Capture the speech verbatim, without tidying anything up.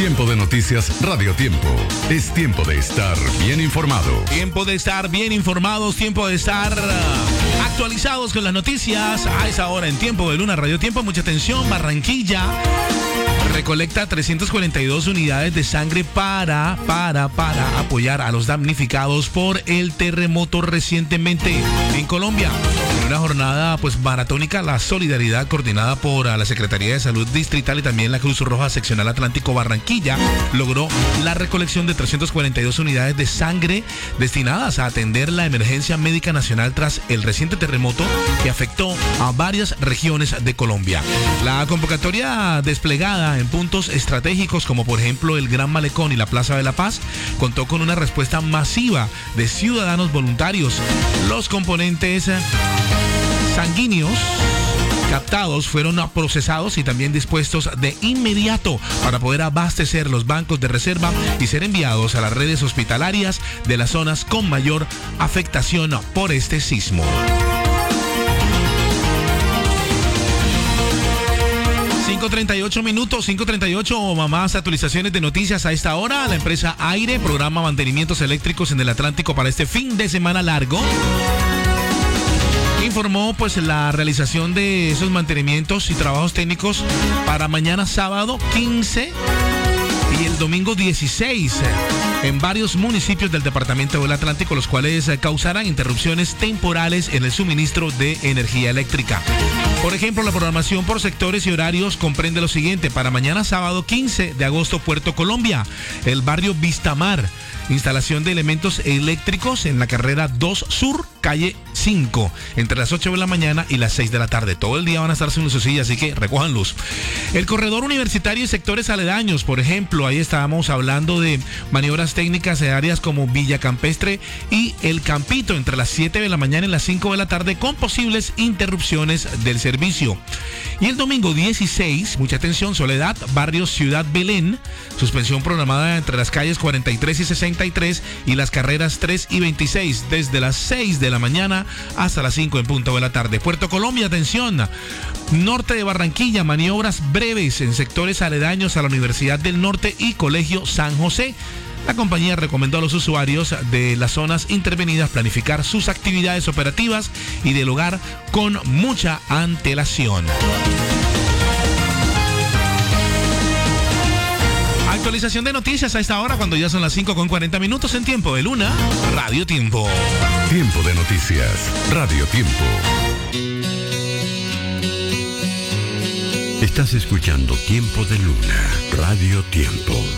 Tiempo de noticias, Radio Tiempo. Es tiempo de estar bien informado. Tiempo de estar bien informados, tiempo de estar uh, actualizados con las noticias. A esa hora en Tiempo de Luna, Radio Tiempo. Mucha atención, Barranquilla recolecta trescientas cuarenta y dos unidades de sangre para, para, para apoyar a los damnificados por el terremoto recientemente en Colombia. En una jornada pues maratónica, la solidaridad coordinada por la Secretaría de Salud Distrital y también la Cruz Roja Seccional Atlántico Barranquilla logró la recolección de trescientas cuarenta y dos unidades de sangre destinadas a atender la emergencia médica nacional tras el reciente terremoto que afectó a varias regiones de Colombia. La convocatoria desplegada en puntos estratégicos como por ejemplo el Gran Malecón y la Plaza de la Paz contó con una respuesta masiva de ciudadanos voluntarios. Los componentes sanguíneos captados fueron procesados y también dispuestos de inmediato para poder abastecer los bancos de reserva y ser enviados a las redes hospitalarias de las zonas con mayor afectación por este sismo. cinco treinta y ocho minutos, cinco treinta y ocho, más actualizaciones de noticias a esta hora. La empresa Aire programa mantenimientos eléctricos en el Atlántico para este fin de semana largo. Informó pues la realización de esos mantenimientos y trabajos técnicos para mañana sábado quince y el domingo dieciséis en varios municipios del departamento del Atlántico, los cuales causarán interrupciones temporales en el suministro de energía eléctrica. Por ejemplo, la programación por sectores y horarios comprende lo siguiente: para mañana sábado quince de agosto, Puerto Colombia, el barrio Vistamar, instalación de elementos eléctricos en la carrera dos Sur, calle cinco, entre las ocho de la mañana y las seis de la tarde. Todo el día van a estar sin lucecilla, así que recojan luz. El corredor universitario y sectores aledaños, por ejemplo, ahí estábamos hablando de maniobras técnicas en áreas como Villa Campestre y El Campito, entre las siete de la mañana y las cinco de la tarde, con posibles interrupciones del servicio. Y el domingo dieciséis, mucha atención, Soledad, barrio Ciudad Belén, suspensión programada entre las calles cuarenta y tres y sesenta y tres y las carreras tres y veintiséis, desde las seis de la mañana hasta las cinco en punto de la tarde. Puerto Colombia, atención, norte de Barranquilla, maniobras breves en sectores aledaños a la Universidad del Norte y Colegio San José. La compañía recomendó a los usuarios de las zonas intervenidas planificar sus actividades operativas y del hogar con mucha antelación. Actualización de noticias a esta hora, cuando ya son las cinco con cuarenta minutos en Tiempo de Luna, Radio Tiempo. Tiempo de noticias, Radio Tiempo. Estás escuchando Tiempo de Luna, Radio Tiempo.